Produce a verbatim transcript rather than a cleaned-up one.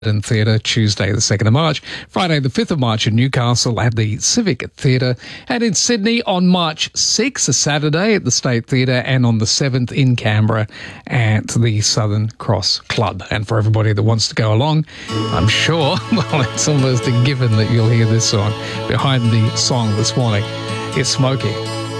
in Theatre, Tuesday the second of March, Friday the fifth of March in Newcastle at the Civic Theatre, and in Sydney on March sixth, a Saturday at the State Theatre, and on the seventh in Canberra at the Southern Cross Club. And for everybody that wants to go along, I'm sure, well, it's almost a given that you'll hear this song. Behind the song this morning is Smokey.